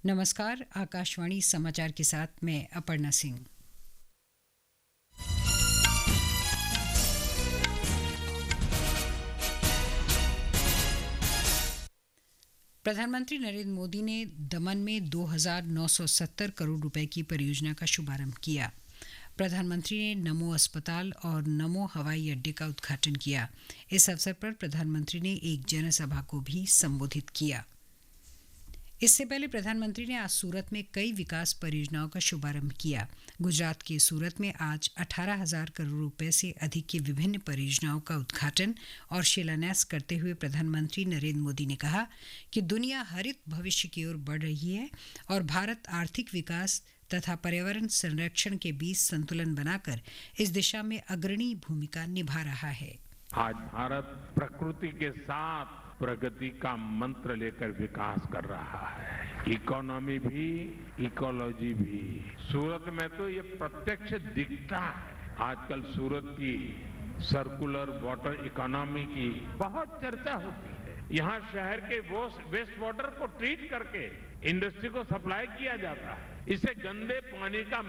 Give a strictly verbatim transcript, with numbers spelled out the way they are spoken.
नमस्कार, आकाशवाणी समाचार के साथ मैं अपर्णा सिंह। प्रधानमंत्री नरेंद्र मोदी ने दमन में दो हज़ार नौ सौ सत्तर करोड़ रुपए की परियोजना का शुभारंभ किया। प्रधानमंत्री ने नमो अस्पताल और नमो हवाई अड्डे का उद्घाटन किया। इस अवसर पर प्रधानमंत्री ने एक जनसभा को भी संबोधित किया। इससे पहले प्रधानमंत्री ने आज सूरत में कई विकास परियोजनाओं का शुभारंभ किया। गुजरात के सूरत में आज अठारह हज़ार करोड़ रुपए से अधिक की विभिन्न परियोजनाओं का उद्घाटन और शिलान्यास करते हुए प्रधानमंत्री नरेंद्र मोदी ने कहा कि दुनिया हरित भविष्य की ओर बढ़ रही है और भारत आर्थिक विकास तथा पर्यावरण संरक्षण के बीच संतुलन बनाकर इस दिशा में अग्रणी भूमिका निभा रहा है। आज भारत प्रकृति के साथ प्रगति का मंत्र लेकर विकास कर रहा है। इकोनॉमी भी, इकोलॉजी भी। सूरत में तो ये प्रत्यक्ष दिखता है। आजकल सूरत की सर्कुलर वाटर इकोनॉमी की बहुत चर्चा होती है। यहाँ शहर के वेस्ट वाटर को ट्रीट करके इंडस्ट्री को सप्लाई किया जाता है। इससे गंदे पानी का